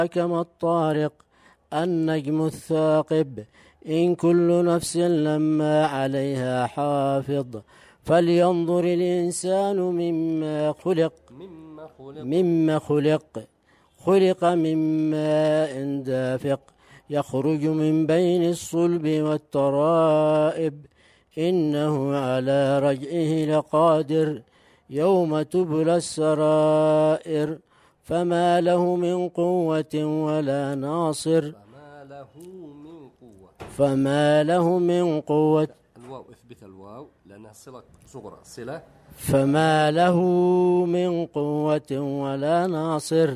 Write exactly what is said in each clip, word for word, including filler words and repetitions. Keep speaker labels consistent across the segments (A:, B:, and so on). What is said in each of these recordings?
A: كما الطارق النجم الثاقب إن كل نفس لما عليها حافظ فلينظر الإنسان مما خلق
B: مما خلق
A: مما خلق خلق من ماء دافق يخرج من بين الصلب والترائب إنه على رجعه لقادر يوم تبلى السرائر فما له من قوة ولا ناصر
B: فما له من قوة
A: فما له من قوة
B: الواو اثبت الواو لأنها صلة صغرى صلة
A: فما له من قوة ولا ناصر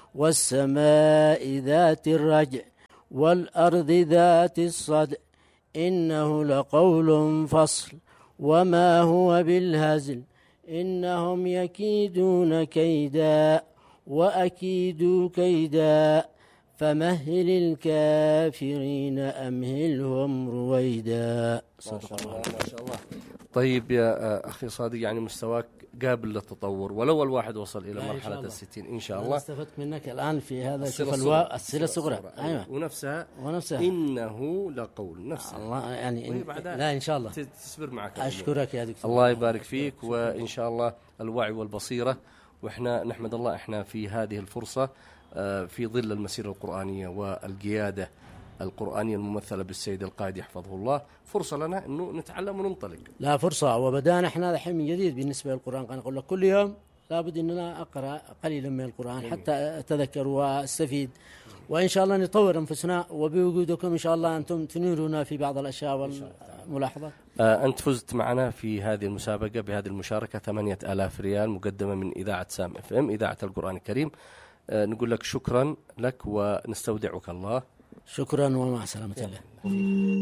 A: والسماء ذات الرجع والأرض ذات الصدع إنه لقول فصل وما هو بالهزل إنهم يكيدون كيدا وأكيد كيدا فمهل الكافرين أمهلهم رويدا.
B: ما شاء الله ما شاء الله. طيب يا أخي صادق يعني مستواك قابل للتطور ولو الواحد وصل إلى مرحلة الستين إن شاء الله.
A: استفدت منك الآن في هذا
B: الصلة
A: الواو الصلة الصغرى
B: أيوة. ونفسها
A: ونفسها
B: إنه لقول نفسها
A: الله يعني إن
B: لا
A: إن شاء الله
B: تصبر معك.
A: أشكرك يا دكتور
B: الله يبارك فيك وإن شاء الله الوعي والبصيرة وإحنا نحمد الله إحنا في هذه الفرصة في ظل المسيرة القرآنية والقيادة القرآنية الممثلة بالسيد القائد يحفظه الله فرصة لنا أنه نتعلم وننطلق.
A: لا فرصة وبدأنا إحنا الحين من جديد بالنسبة للقرآن. أنا أقول لك كل يوم لابد أننا أقرأ قليلا من القرآن جميل. حتى أتذكر وأستفيد وإن شاء الله نطور أنفسنا وبوجودكم إن شاء الله أنتم تنيرونا في بعض الأشياء والملاحظات.
B: آه أنت فزت معنا في هذه المسابقة بهذه المشاركة ثمانية آلاف ريال مقدمة من إذاعة سام اف ام إذاعة القرآن الكريم. آه نقول لك شكرا لك ونستودعك الله.
A: شكرا ومع سلامة الله.